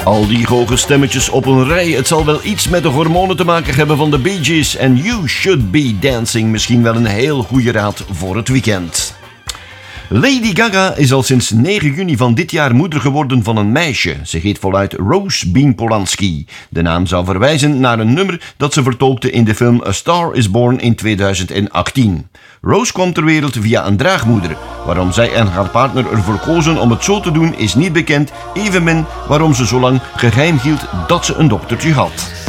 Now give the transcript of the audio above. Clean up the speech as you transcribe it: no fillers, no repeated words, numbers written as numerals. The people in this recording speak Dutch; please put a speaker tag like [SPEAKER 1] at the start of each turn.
[SPEAKER 1] Al die hoge stemmetjes op een rij, het zal wel iets met de hormonen te maken hebben van de Bee Gees en You Should Be Dancing misschien wel een heel goede raad voor het weekend. Lady Gaga is al sinds 9 juni van dit jaar moeder geworden van een meisje. Ze heet voluit Rose Bean Polanski. De naam zou verwijzen naar een nummer dat ze vertolkte in de film A Star is Born in 2018. Rose kwam ter wereld via een draagmoeder. Waarom zij en haar partner ervoor kozen om het zo te doen is niet bekend, evenmin waarom ze zo lang geheim hield dat ze een dochtertje had.